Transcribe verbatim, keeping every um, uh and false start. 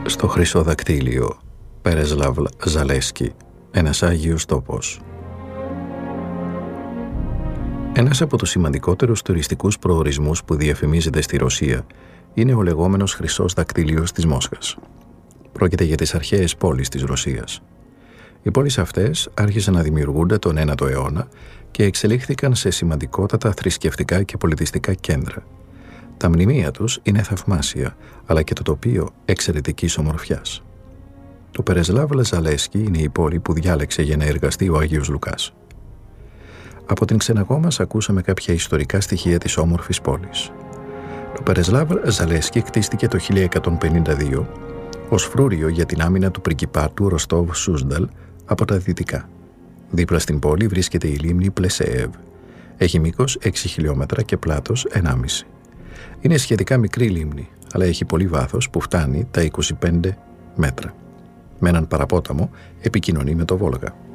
Στο Χρυσό Δακτύλιο, Περεσλάβ Ζαλέσκι, ένας Άγιος τόπος. Ένας από τους σημαντικότερους τουριστικούς προορισμούς που διαφημίζεται στη Ρωσία είναι ο λεγόμενος Χρυσός Δακτύλιος της Μόσχας. Πρόκειται για τις αρχαίες πόλεις της Ρωσίας. Οι πόλεις αυτές άρχισαν να δημιουργούνται τον ένατο αιώνα και εξελίχθηκαν σε σημαντικότατα θρησκευτικά και πολιτιστικά κέντρα. Τα μνημεία τους είναι θαυμάσια, αλλά και το τοπίο εξαιρετικής ομορφιάς. Το Περεσλάβ Ζαλέσκι είναι η πόλη που διάλεξε για να εργαστεί ο Άγιος Λουκάς. Από την ξεναγώ μας ακούσαμε κάποια ιστορικά στοιχεία της όμορφης πόλης. Το Περεσλάβ Ζαλέσκι κτίστηκε το χίλια εκατόν πενήντα δύο ως φρούριο για την άμυνα του πριγκιπάτου Ροστόβ Σούσνταλ από τα δυτικά. Δίπλα στην πόλη βρίσκεται η λίμνη Πλεσεέβ. Έχει μήκος έξι χιλιόμετρα και πλάτος ενάμιση. Είναι σχετικά μικρή λίμνη, αλλά έχει πολύ βάθος που φτάνει τα είκοσι πέντε μέτρα. Με έναν παραπόταμο επικοινωνεί με το Βόλγα.